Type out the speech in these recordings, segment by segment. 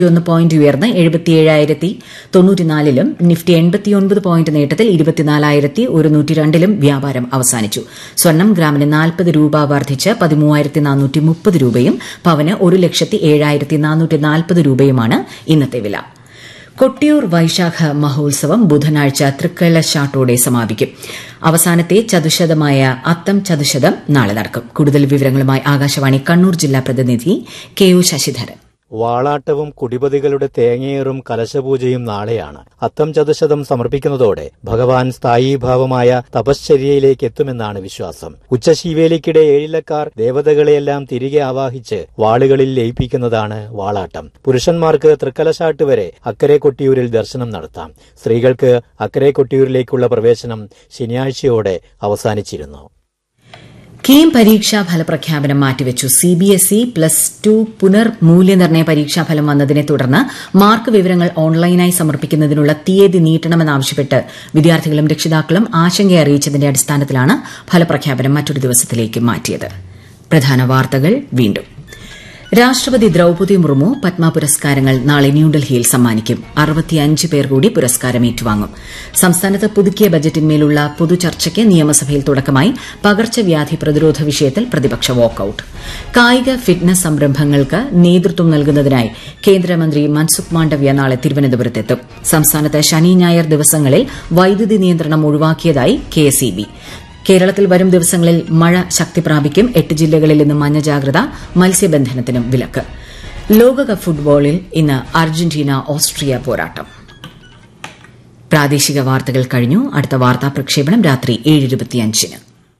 1 point ഉയർന്ന് 77,094-ലും Nifty 89 point നേട്ടത്തിൽ 24,102-ലും വ്യാപാരം അവസാനിച്ചു. സ്വർണം ഗ്രാമിന് 40 രൂപ വർദ്ധിച്ച് 13,430 രൂപയും പവന് 1,07,440 രൂപയുമാണ് ഇന്നത്തെ വില. കൊട്ടിയൂർ വൈശാഖ മഹോത്സവം ബുധനാഴ്ച തൃക്കലശാട്ടോടെ സമാപിക്കും. അവസാനത്തെ ചതുശതമായ അത്തം ചതുശതം നാളെ നടക്കും. കൂടുതൽ വിവരങ്ങളുമായി ആകാശവാണി കണ്ണൂർ ജില്ലാ പ്രതിനിധി കെ ഒ ശശിധരൻ. വാളാട്ടവും കുടിപതികളുടെ തേങ്ങയേറും കലശപൂജയും നാളെയാണ്. അത്തം ചതുശതം സമർപ്പിക്കുന്നതോടെ ഭഗവാൻ സ്ഥായീഭാവമായ തപശ്ചര്യയിലേക്ക് എത്തുമെന്നാണ് വിശ്വാസം. ഉച്ചശീവേലിക്കിടെ ഏഴിലക്കാർ ദേവതകളെയെല്ലാം തിരികെ ആവാഹിച്ച് വാളുകളിൽ ലയിപ്പിക്കുന്നതാണ് വാളാട്ടം. പുരുഷന്മാർക്ക് തൃക്കലശാട്ട് വരെ അക്കരെ കൊട്ടിയൂരിൽ ദർശനം നടത്താം. സ്ത്രീകൾക്ക് അക്കരെ കൊട്ടിയൂരിലേക്കുള്ള പ്രവേശനം ശനിയാഴ്ചയോടെ അവസാനിച്ചിരുന്നു. കീം പരീക്ഷാ ഫലപ്രഖ്യാപനം മാറ്റിവച്ചു. CBSE +2 പുനർമൂല്യനിർണ്ണയ പരീക്ഷാഫലം വന്നതിനെ തുടർന്ന് മാർക്ക് വിവരങ്ങൾ ഓൺലൈനായി സമർപ്പിക്കുന്നതിനുള്ള തീയതി നീട്ടണമെന്നാവശ്യപ്പെട്ട് വിദ്യാർത്ഥികളും രക്ഷിതാക്കളും ആശങ്ക അറിയിച്ചതിന്റെ അടിസ്ഥാനത്തിലാണ് ഫലപ്രഖ്യാപനം മറ്റൊരു ദിവസത്തിലേക്ക് മാറ്റിയത്. പ്രധാന വാർത്തകൾ വീണ്ടും. രാഷ്ട്രപതി ദ്രൌപദി മുർമു പത്മ പുരസ്കാരങ്ങൾ നാളെ ന്യൂഡൽഹിയിൽ സമ്മാനിക്കും. 65 പേർ കൂടി പുരസ്കാരം ഏറ്റുവാങ്ങും. സംസ്ഥാനത്ത് പുതുക്കിയ ബജറ്റിന്മേലുള്ള പൊതുചർച്ചയ്ക്ക് നിയമസഭയിൽ തുടക്കമായി. പകർച്ചവ്യാധി പ്രതിരോധ വിഷയത്തിൽ പ്രതിപക്ഷ വാക്കൌട്ട്. കായിക ഫിറ്റ്നസ് സംരംഭങ്ങൾക്ക് നേതൃത്വം നൽകുന്നതിനായി കേന്ദ്രമന്ത്രി മൻസുഖ് മാണ്ഡവ്യ നാളെ തിരുവനന്തപുരത്തെത്തും. സംസ്ഥാനത്ത് ശനി ഞായർ ദിവസങ്ങളിൽ വൈദ്യുതി നിയന്ത്രണം ഒഴിവാക്കിയതായി KSEB. കേരളത്തിൽ വരും ദിവസങ്ങളിൽ മഴ ശക്തി പ്രാപിക്കും. 8 ജില്ലകളിൽ ഇന്ന് മഞ്ഞ ജാഗ്രത. മത്സ്യബന്ധനത്തിനും വിലക്ക്. ലോകകപ്പ് ഫുട്ബോളിൽ ഇന്ന് അർജന്റീന ഓസ്ട്രിയ പോരാട്ടം. പ്രാദേശിക വാർത്തകൾ കഴിഞ്ഞു. അടുത്ത വാർത്താ പ്രക്ഷേപണം രാത്രി 7:25-ന്.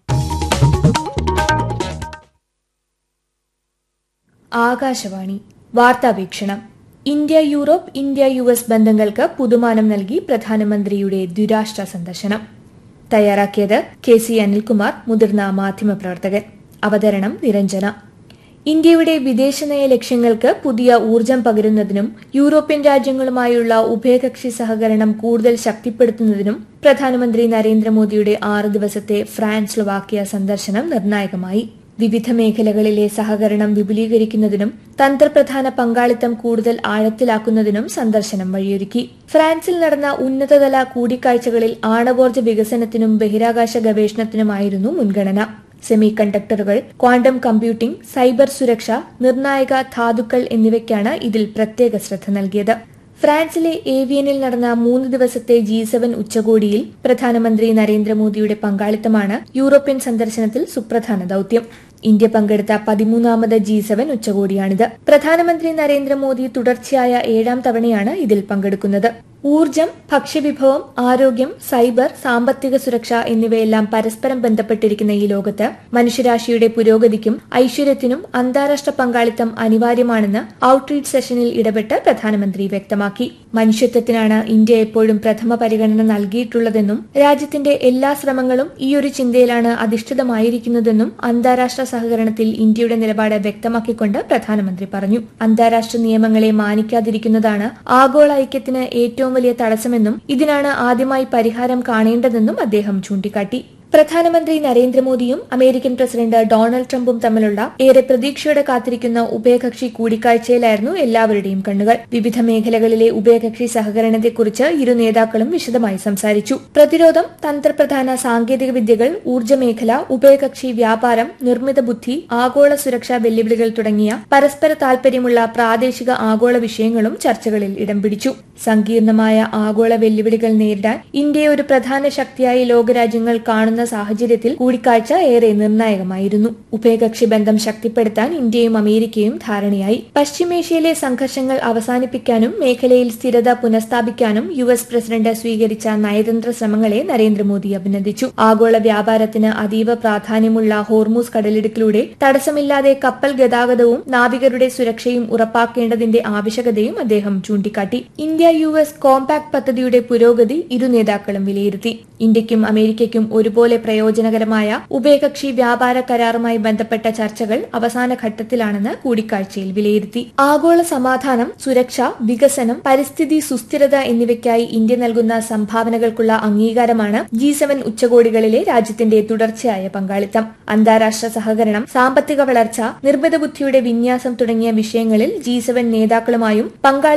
Akashvani വാർത്താവീക്ഷണം. India Europe, India US ബന്ധങ്ങൾക്ക് പുതുമാനം നൽകി പ്രധാനമന്ത്രിയുടെ ദ്വിരാഷ്ട്ര സന്ദർശനം. തയ്യാറാക്കിയത് KC അനിൽകുമാർ, മുതിർന്ന മാധ്യമപ്രവർത്തകൻ. അവതരണം നിരഞ്ജന. ഇന്ത്യയുടെ വിദേശനയ ലക്ഷ്യങ്ങൾക്ക് പുതിയ ഊർജ്ജം പകരുന്നതിനും യൂറോപ്യൻ രാജ്യങ്ങളുമായുള്ള ഉഭയകക്ഷി സഹകരണം കൂടുതൽ ശക്തിപ്പെടുത്തുന്നതിനും പ്രധാനമന്ത്രി നരേന്ദ്രമോദിയുടെ 6 ദിവസത്തെ ഫ്രാൻസ് സ്ലോവാക്യ സന്ദർശനം നിർണായകമായി. വിവിധ മേഖലകളിലെ സഹകരണം വിപുലീകരിക്കുന്നതിനും തന്ത്രപ്രധാന പങ്കാളിത്തം കൂടുതൽ ആഴത്തിലാക്കുന്നതിനും സന്ദർശനം വഴിയൊരുക്കി. ഫ്രാൻസിൽ നടന്ന ഉന്നതതല കൂടിക്കാഴ്ചകളിൽ ആണവോർജ്ജ വികസനത്തിനും ബഹിരാകാശ ഗവേഷണത്തിനുമായിരുന്നു മുൻഗണന. സെമി കണ്ടക്ടറുകൾ, ക്വാണ്ടം കമ്പ്യൂട്ടിംഗ്, സൈബർ സുരക്ഷ, നിർണായക ധാതുക്കൾ എന്നിവയ്ക്കാണ് ഇതിൽ പ്രത്യേക ശ്രദ്ധ നൽകിയത്. ഫ്രാൻസിലെ ഏവിയനിൽ നടന്ന 3 ദിവസത്തെ G7 ഉച്ചകോടിയിൽ പ്രധാനമന്ത്രി നരേന്ദ്രമോദിയുടെ പങ്കാളിത്തമാണ് യൂറോപ്യൻ സന്ദർശനത്തിൽ സുപ്രധാന ദൌത്യം. ഇന്ത്യ പങ്കെടുത്ത 13ാമത് G7 ഉച്ചകോടിയാണിത്. പ്രധാനമന്ത്രി നരേന്ദ്രമോദി തുടർച്ചയായ 7ാം തവണയാണ് ഇതിൽ പങ്കെടുക്കുന്നത്. ഊർജ്ജം, ഭക്ഷ്യവിഭവം, ആരോഗ്യം, സൈബർ, സാമ്പത്തിക സുരക്ഷ എന്നിവയെല്ലാം പരസ്പരം ബന്ധപ്പെട്ടിരിക്കുന്ന ഈ ലോകത്ത് മനുഷ്യരാശിയുടെ പുരോഗതിക്കും ഐശ്വര്യത്തിനും അന്താരാഷ്ട്ര പങ്കാളിത്തം അനിവാര്യമാണെന്ന് ഔട്ട്റീച്ച് സെഷനിൽ ഇടപെട്ട് പ്രധാനമന്ത്രി വ്യക്തമാക്കി. മനുഷ്യത്വത്തിനാണ് ഇന്ത്യ എപ്പോഴും പ്രഥമ പരിഗണന നൽകിയിട്ടുള്ളതെന്നും രാജ്യത്തിന്റെ എല്ലാ ശ്രമങ്ങളും ഈയൊരു ചിന്തയിലാണ് അധിഷ്ഠിതമായിരിക്കുന്നതെന്നും അന്താരാഷ്ട്ര സഹകരണത്തിൽ ഇന്ത്യയുടെ നിലപാട് വ്യക്തമാക്കിക്കൊണ്ട് പ്രധാനമന്ത്രി പറഞ്ഞു. അന്താരാഷ്ട്ര നിയമങ്ങളെ മാനിക്കാതിരിക്കുന്നതാണ് ആഗോള ഐക്യത്തിന് ഏറ്റവും വലിയ തടസ്സമെന്നും ഇതിനാണ് ആദ്യമായി പരിഹാരം കാണേണ്ടതെന്നും അദ്ദേഹം ചൂണ്ടിക്കാട്ടി. പ്രധാനമന്ത്രി നരേന്ദ്രമോദിയും അമേരിക്കൻ പ്രസിഡന്റ് ഡൊണാൾഡ് ട്രംപും തമ്മിലുള്ള ഏറെ പ്രതീക്ഷയോടെ കാത്തിരിക്കുന്ന ഉഭയകക്ഷി കൂടിക്കാഴ്ചയിലായിരുന്നു എല്ലാവരുടെയും കണ്ണുകൾ. വിവിധ മേഖലകളിലെ ഉഭയകക്ഷി സഹകരണത്തെക്കുറിച്ച് ഇരു നേതാക്കളും വിശദമായി സംസാരിച്ചു. പ്രതിരോധം, തന്ത്രപ്രധാന സാങ്കേതിക വിദ്യകൾ, ഊർജ്ജമേഖല, ഉഭയകക്ഷി വ്യാപാരം, നിർമ്മിത ബുദ്ധി, ആഗോള സുരക്ഷാ വെല്ലുവിളികൾ തുടങ്ങിയ പരസ്പര താൽപര്യമുള്ള പ്രാദേശിക ആഗോള വിഷയങ്ങളും ചർച്ചകളിൽ ഇടം പിടിച്ചു. സങ്കീർണമായ ആഗോള വെല്ലുവിളികൾ നേരിടാൻ ഇന്ത്യയെ ഒരു പ്രധാന ശക്തിയായി ലോകരാജ്യങ്ങൾ കാണുന്ന സാഹചര്യത്തിൽ കൂടിക്കാഴ്ച ഏറെ നിർണായകമായിരുന്നു. ഉഭയകക്ഷി ബന്ധം ശക്തിപ്പെടുത്താൻ ഇന്ത്യയും അമേരിക്കയും ധാരണയായി. പശ്ചിമേഷ്യയിലെ സംഘർഷങ്ങൾ അവസാനിപ്പിക്കാനും മേഖലയിൽ സ്ഥിരത പുനഃസ്ഥാപിക്കാനും US പ്രസിഡന്റ് സ്വീകരിച്ച നയതന്ത്ര ശ്രമങ്ങളെ നരേന്ദ്രമോദി അഭിനന്ദിച്ചു. ആഗോള വ്യാപാരത്തിന് അതീവ പ്രാധാന്യമുള്ള ഹോർമൂസ് കടലിടുക്കിലൂടെ തടസ്സമില്ലാതെ കപ്പൽ ഗതാഗതവും നാവികരുടെ സുരക്ഷയും ഉറപ്പാക്കേണ്ടതിന്റെ ആവശ്യകതയും അദ്ദേഹം ചൂണ്ടിക്കാട്ടി. ഇന്ത്യ US കോമ്പാക്ട് പദ്ധതിയുടെ പുരോഗതി ഇരു നേതാക്കളും വിലയിരുത്തി. ഇന്ത്യയ്ക്കും അമേരിക്കയ്ക്കും ഒരുപോലെ പ്രയോജനകരമായ ഉഭയകക്ഷി വ്യാപാര കരാറുമായി ബന്ധപ്പെട്ട ചർച്ചകൾ അവസാന ഘട്ടത്തിലാണെന്ന് കൂടിക്കാഴ്ചയിൽ വിലയിരുത്തി. ആഗോള സമാധാനം, സുരക്ഷ, വികസനം, പരിസ്ഥിതി സുസ്ഥിരത എന്നിവയ്ക്കായി ഇന്ത്യ നൽകുന്ന സംഭാവനകൾക്കുള്ള അംഗീകാരമാണ് G7 ഉച്ചകോടികളിലെ രാജ്യത്തിന്റെ തുടർച്ചയായ പങ്കാളിത്തം. അന്താരാഷ്ട്ര സഹകരണം, സാമ്പത്തിക വളർച്ച, നിർമ്മിത ബുദ്ധിയുടെ വിന്യാസം തുടങ്ങിയ വിഷയങ്ങളിൽ G7 നേതാക്കളുമായും പങ്കാളി